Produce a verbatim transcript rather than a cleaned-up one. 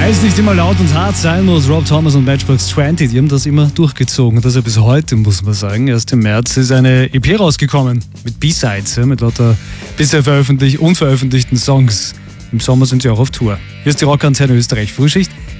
Weil es nicht immer laut und hart sein muss, Rob Thomas und Matchbox zwanzig, die haben das immer durchgezogen. Das ja bis heute, muss man sagen. Erst im März ist eine E P rausgekommen mit B-Sides, mit lauter bisher veröffentlicht, unveröffentlichten Songs. Im Sommer sind sie auch auf Tour. Hier ist die Rockantenne Österreich Frühschicht.